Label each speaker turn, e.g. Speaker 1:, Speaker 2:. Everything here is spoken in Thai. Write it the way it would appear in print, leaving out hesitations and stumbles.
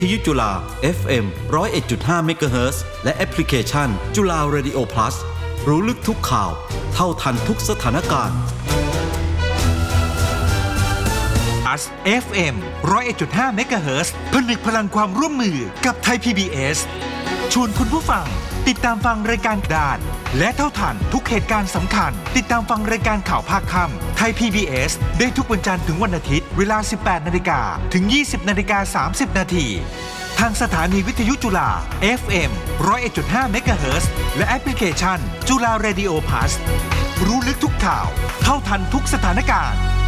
Speaker 1: วิทยุจุฬา FM 101.5 เมกะเฮิรตซ์และแอปพลิเคชันจุฬา Radio Plus รู้ลึกทุกข่าวเท่าทันทุกสถานการณ์
Speaker 2: Plus FM 101.5 เมกะเฮิรตซ์ผนึกพลังความร่วมมือกับไทย PBS ชวนคุณผู้ฟังติดตามฟังรายการด่านและเท่าทันทุกเหตุการณ์สำคัญติดตามฟังรายการข่าวภาคค่ำไทย PBS ได้ทุกวันจันทร์ถึงวันอาทิตย์เวลา 18:00 นถึง 20:30 นทางสถานีวิทยุจุฬา FM 101.5 เมกะเฮิรตซ์และแอปพลิเคชันจุฬา Radio Plus รู้ลึกทุกข่าวเท่าทันทุกสถานการณ์